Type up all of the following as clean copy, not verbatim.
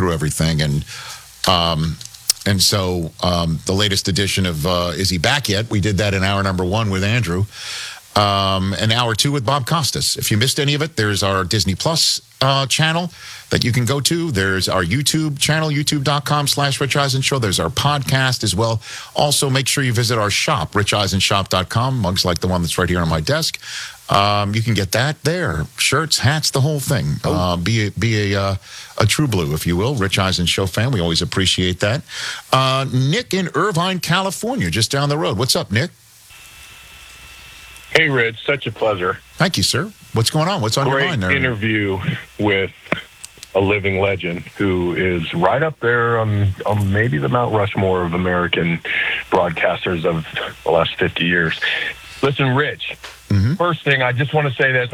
through everything. And so the latest edition of Is He Back Yet? We did that in hour number 1 with Andrew. And hour 2 with Bob Costas. If you missed any of it, there's our Disney Plus channel that you can go to. There's our YouTube channel, youtube.com/Rich Eisen Show. There's our podcast as well. Also, make sure you visit our shop, richeisenshop.com. Mugs like the one that's right here on my desk. You can get that there. Shirts, hats, the whole thing. Be a true blue, if you will. Rich Eisen Show fan. We always appreciate that. Nick in Irvine, California, just down the road. What's up, Nick? Hey, Rich. Such a pleasure. Thank you, sir. What's going on? What's on your mind there? Great interview with a living legend who is right up there on maybe the Mount Rushmore of American broadcasters of the last 50 years. Listen, Rich, first thing, I just want to say this.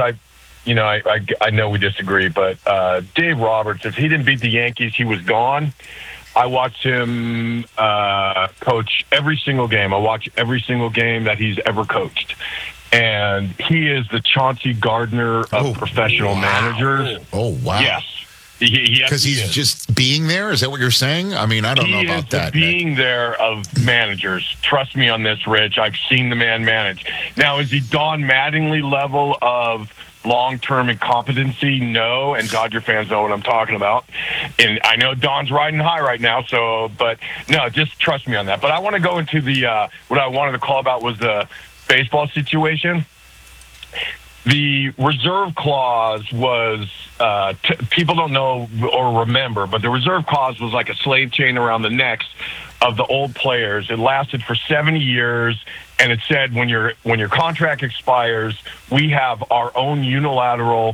I know we disagree, but Dave Roberts, if he didn't beat the Yankees, he was gone. I watched him coach every single game. I watch every single game that he's ever coached. And he is the Chauncey Gardner of professional managers. Oh, wow. Yes. Because he's just being there? Is that what you're saying? I mean, I don't know about that. He is being there of managers. Trust me on this, Rich. I've seen the man manage. Now, is he Don Mattingly level of long-term incompetency? No, and Dodger fans know what I'm talking about. And I know Don's riding high right now, but no, just trust me on that. But I want to go into the what I wanted to call about was the baseball situation. The reserve clause was, people don't know or remember, but the reserve clause was like a slave chain around the necks of the old players. It lasted for 70 years, and it said when your contract expires, we have our own unilateral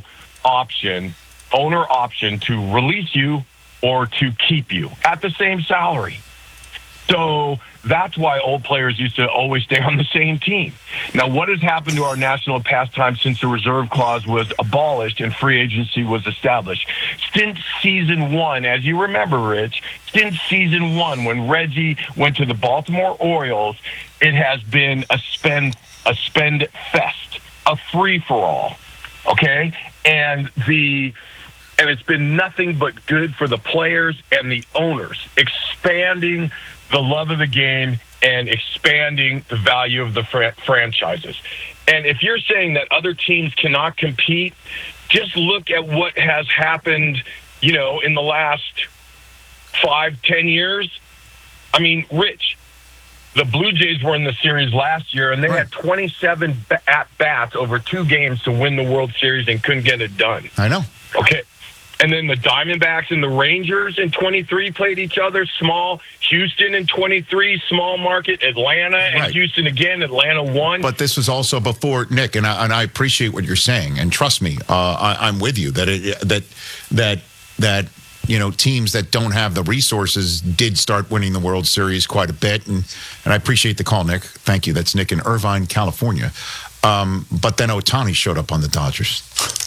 owner option to release you or to keep you at the same salary. So that's why old players used to always stay on the same team. Now, what has happened to our national pastime since the reserve clause was abolished and free agency was established? Since season 1, as you remember, Rich, since season 1, when Reggie went to the Baltimore Orioles, it has been a spend fest, a free-for-all, okay? And it's been nothing but good for the players and the owners, expanding the love of the game and expanding the value of the franchises. And if you're saying that other teams cannot compete, just look at what has happened, in the last 5-10 years. I mean, Rich, the Blue Jays were in the series last year, and they had 27 at-bats over 2 games to win the World Series and couldn't get it done. I know. Okay. And then the Diamondbacks and the Rangers in 23 played each other, small. Houston in 23, small market. Atlanta and Houston again. Atlanta won. But this was also before, Nick, and I appreciate what you're saying. And trust me, I'm with you that teams that don't have the resources did start winning the World Series quite a bit. And I appreciate the call, Nick. Thank you. That's Nick in Irvine, California. But then Ohtani showed up on the Dodgers.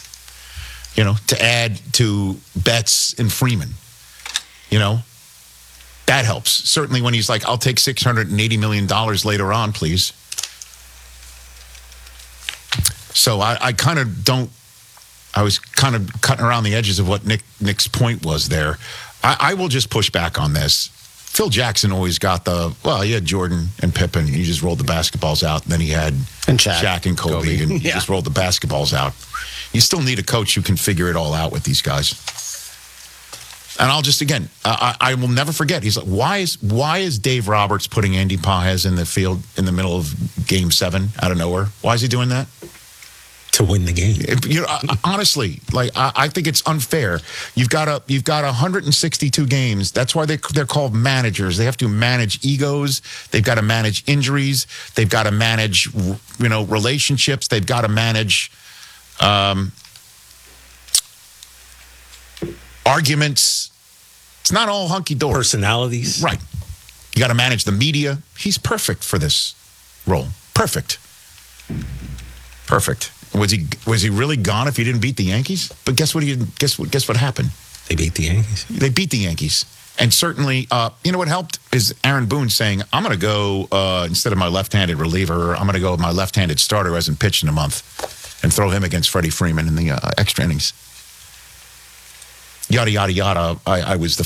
To add to Betts and Freeman, that helps. Certainly when he's like, I'll take $680 million later on, please. So I kind of don't, I was kind of cutting around the edges of what Nick's point was there. I will just push back on this. Phil Jackson always got he had Jordan and Pippen. He just rolled the basketballs out. And then he had Shaq and Kobe. And he just rolled the basketballs out. You still need a coach who can figure it all out with these guys. And I'll just, again, I will never forget. He's like, why is Dave Roberts putting Andy Pages in the field in the middle of Game 7 out of nowhere? Why is he doing that? To win the game. Honestly, I think it's unfair. You've got 162 games. That's why they're called managers. They have to manage egos. They've got to manage injuries. They've got to manage, relationships. They've got to manage arguments. It's not all hunky-dory. Personalities. Right. You got to manage the media. He's perfect for this role. Perfect. Was he really gone if he didn't beat the Yankees? But guess what happened? They beat the Yankees. They beat the Yankees. And certainly, what helped is Aaron Boone saying, I'm going to go, instead of my left-handed reliever, I'm going to go with my left-handed starter who hasn't pitched in a month and throw him against Freddie Freeman in the extra innings. Yada, yada, yada. I was the